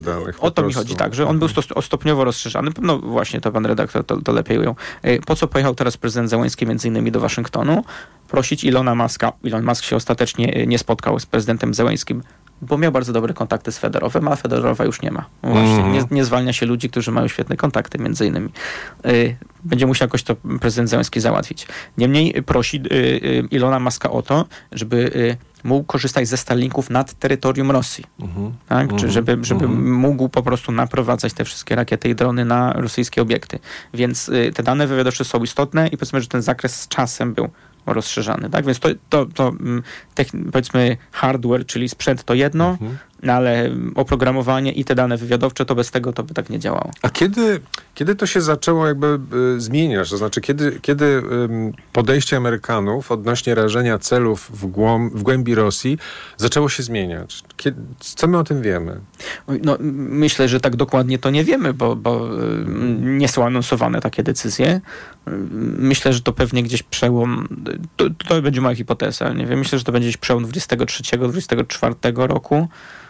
danych. O to mi chodzi, tak, że on był stopniowo rozszerzany. No właśnie, to pan redaktor to lepiej ujął. Po co pojechał teraz prezydent Zełenski między innymi do Waszyngtonu? Prosić Ilona Muska. Elon Musk się ostatecznie nie spotkał z prezydentem Zełenskim, bo miał bardzo dobre kontakty z Federowem, a Federowa już nie ma. Właśnie, nie zwalnia się ludzi, którzy mają świetne kontakty między innymi. Będzie musiał jakoś to prezydent Zełenski załatwić. Niemniej prosi Ilona Muska o to, żeby mógł korzystać ze Starlinków nad terytorium Rosji. Tak? Czy żeby mógł po prostu naprowadzać te wszystkie rakiety i drony na rosyjskie obiekty. Więc te dane wywiadowcze są istotne i powiedzmy, że ten zakres z czasem był rozszerzany. Tak? Więc to powiedzmy hardware, czyli sprzęt to jedno, no ale oprogramowanie i te dane wywiadowcze, to bez tego to by tak nie działało. A kiedy to się zaczęło jakby zmieniać? To znaczy, kiedy podejście Amerykanów odnośnie rażenia celów w głębi Rosji zaczęło się zmieniać? Co my o tym wiemy? No, myślę, że tak dokładnie to nie wiemy, bo nie są anonsowane takie decyzje. Myślę, że to pewnie gdzieś przełom, to będzie moja hipoteza, nie wiem, myślę, że to będzie gdzieś przełom 23-24 roku,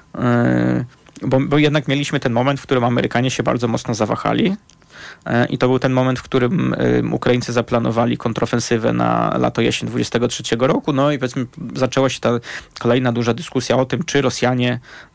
bo jednak mieliśmy ten moment, w którym Amerykanie się bardzo mocno zawahali. I to był ten moment, w którym Ukraińcy zaplanowali kontrofensywę na lato-jesień 23 roku. No i powiedzmy zaczęła się ta kolejna duża dyskusja o tym, czy Rosjanie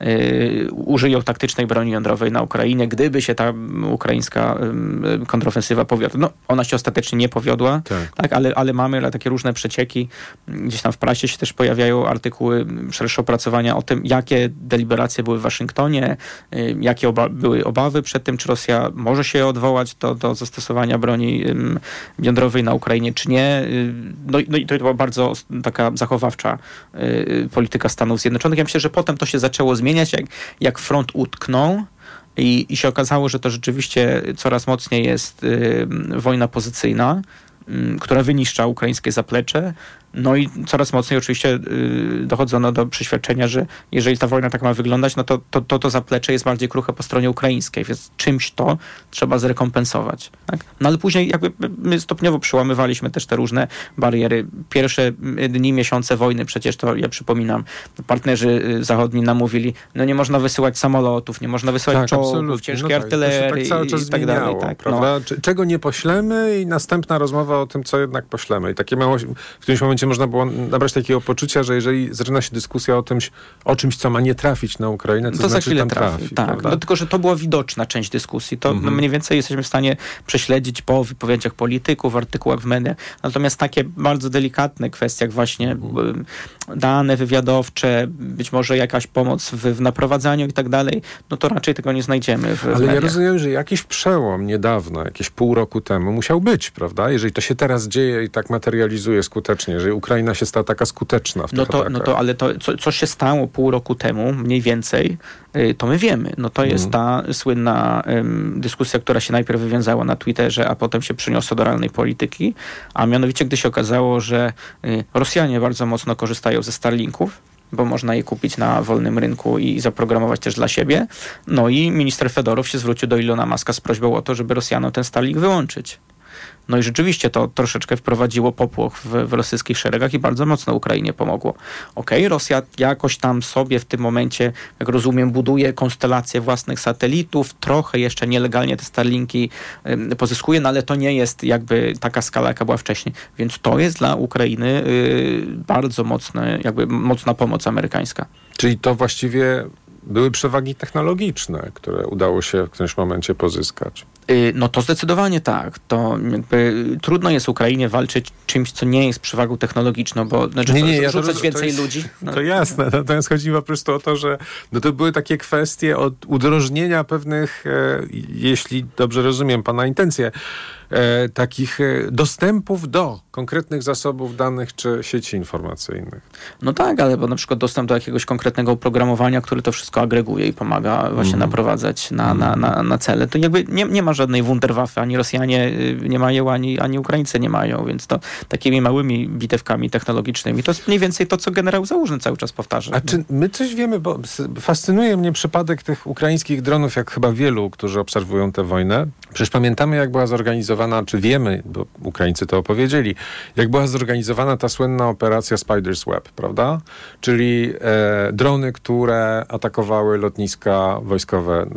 użyją taktycznej broni jądrowej na Ukrainie, gdyby się ta ukraińska kontrofensywa powiodła. No, ona się ostatecznie nie powiodła, tak, ale mamy takie różne przecieki. Gdzieś tam w prasie się też pojawiają artykuły, szersze opracowania o tym, jakie deliberacje były w Waszyngtonie, jakie były obawy przed tym, czy Rosja może się odwołać do zastosowania broni jądrowej na Ukrainie, czy nie. No i to była bardzo taka zachowawcza polityka Stanów Zjednoczonych. Ja myślę, że potem to się zaczęło zmieniać, jak front utknął i się okazało, że to rzeczywiście coraz mocniej jest wojna pozycyjna, która wyniszcza ukraińskie zaplecze. No i coraz mocniej oczywiście dochodzono do przeświadczenia, że jeżeli ta wojna tak ma wyglądać, no to zaplecze jest bardziej kruche po stronie ukraińskiej, więc czymś to trzeba zrekompensować. Tak? No ale później jakby my stopniowo przełamywaliśmy też te różne bariery. Pierwsze dni, miesiące wojny, przecież to ja przypominam, partnerzy zachodni nam mówili, no nie można wysyłać samolotów, nie można wysyłać czołgów, ciężkiej artylerii i tak dalej. Tak, prawda? No. Czego nie poślemy i następna rozmowa o tym, co jednak poślemy. I takie w którymś momencie można było nabrać takiego poczucia, że jeżeli zaczyna się dyskusja o czymś, co ma nie trafić na Ukrainę, to za znaczy chwilę tam trafi. Tak, no, tylko że to była widoczna część dyskusji. To mniej więcej jesteśmy w stanie prześledzić po wypowiedziach polityków, artykułach w mediach. Natomiast takie bardzo delikatne kwestie, jak właśnie dane wywiadowcze, być może jakaś pomoc w naprowadzaniu i tak dalej, no to raczej tego nie znajdziemy w mediach. Ja rozumiem, że jakiś przełom niedawno, jakieś pół roku temu musiał być, prawda? Jeżeli to się teraz dzieje i tak materializuje skutecznie, jeżeli Ukraina się stała taka skuteczna w tych atakach. Ale co się stało pół roku temu, mniej więcej, to my wiemy. No to jest ta słynna dyskusja, która się najpierw wywiązała na Twitterze, a potem się przyniosła do realnej polityki, a mianowicie gdy się okazało, że Rosjanie bardzo mocno korzystają ze Starlinków, bo można je kupić na wolnym rynku i zaprogramować też dla siebie. No i minister Fedorow się zwrócił do Ilona Muska z prośbą o to, żeby Rosjanom ten Starlink wyłączyć. No i rzeczywiście to troszeczkę wprowadziło popłoch w rosyjskich szeregach i bardzo mocno Ukrainie pomogło. Rosja jakoś tam sobie w tym momencie, jak rozumiem, buduje konstelację własnych satelitów, trochę jeszcze nielegalnie te Starlinki pozyskuje, no ale to nie jest jakby taka skala, jaka była wcześniej. Więc to jest dla Ukrainy bardzo mocna pomoc amerykańska. Czyli to właściwie były przewagi technologiczne, które udało się w którymś momencie pozyskać. No to zdecydowanie tak. To jakby trudno jest Ukrainie walczyć czymś, co nie jest przewagą technologiczną, bo rzucać więcej ludzi. No. To jasne, natomiast chodzi po prostu o to, że to były takie kwestie od udrożnienia pewnych, jeśli dobrze rozumiem pana intencje, takich dostępów do konkretnych zasobów danych czy sieci informacyjnych. No tak, ale bo na przykład dostęp do jakiegoś konkretnego oprogramowania, które to wszystko agreguje i pomaga właśnie naprowadzać na cele. To jakby nie ma żadnej Wunderwaffe, ani Rosjanie nie mają, ani Ukraińcy nie mają, więc to takimi małymi bitewkami technologicznymi to jest mniej więcej to, co generał Załużny cały czas powtarza. A czy my coś wiemy, bo fascynuje mnie przypadek tych ukraińskich dronów, jak chyba wielu, którzy obserwują tę wojnę. Przecież pamiętamy, jak była zorganizowana zorganizowana, czy wiemy, bo Ukraińcy to opowiedzieli, jak była zorganizowana ta słynna operacja Spider's Web, prawda? Czyli drony, które atakowały lotniska wojskowe